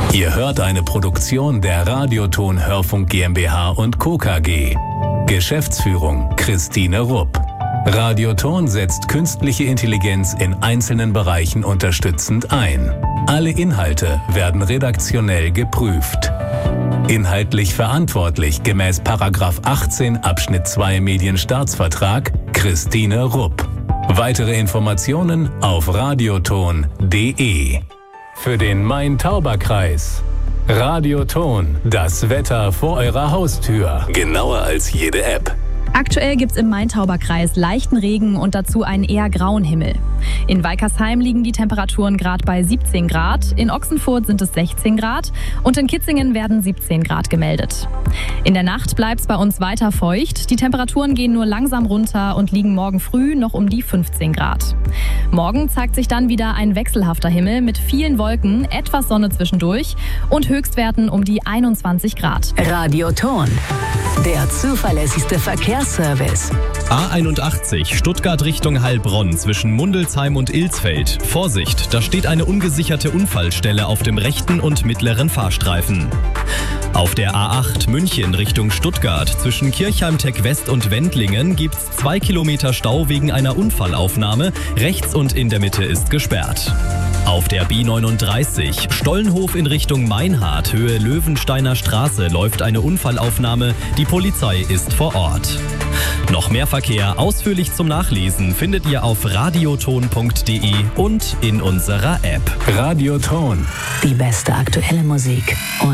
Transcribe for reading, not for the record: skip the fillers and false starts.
Ihr hört eine Produktion der Radioton Hörfunk GmbH und Co. KG. Geschäftsführung Christine Rupp. Radioton setzt künstliche Intelligenz in einzelnen Bereichen unterstützend ein. Alle Inhalte werden redaktionell geprüft. Inhaltlich verantwortlich gemäß § 18 Abschnitt 2 Medienstaatsvertrag Christine Rupp. Weitere Informationen auf radioton.de. Für den Main-Tauber-Kreis. Radioton, das Wetter vor eurer Haustür. Genauer als jede App. Aktuell gibt es im Main-Tauber-Kreis leichten Regen und dazu einen eher grauen Himmel. In Weikersheim liegen die Temperaturen gerade bei 17 Grad, in Ochsenfurt sind es 16 Grad und in Kitzingen werden 17 Grad gemeldet. In der Nacht bleibt es bei uns weiter feucht, die Temperaturen gehen nur langsam runter und liegen morgen früh noch um die 15 Grad. Morgen zeigt sich dann wieder ein wechselhafter Himmel mit vielen Wolken, etwas Sonne zwischendurch und Höchstwerten um die 21 Grad. Radioton, der zuverlässigste Verkehrsservice. A81 Stuttgart Richtung Heilbronn zwischen Mundelsheim und Ilsfeld. Vorsicht, da steht eine ungesicherte Unfallstelle auf dem rechten und mittleren Fahrstreifen. Auf der A8 München Richtung Stuttgart zwischen Kirchheim-Tech West und Wendlingen gibt's 2 Kilometer Stau wegen einer Unfallaufnahme. Rechts und in der Mitte ist gesperrt. Auf der B39 Stollenhof in Richtung Meinhardt, Höhe Löwensteiner Straße, läuft eine Unfallaufnahme. Die Polizei ist vor Ort. Noch mehr Verkehr ausführlich zum Nachlesen findet ihr auf radioton.de und in unserer App. Radioton. Die beste aktuelle Musik.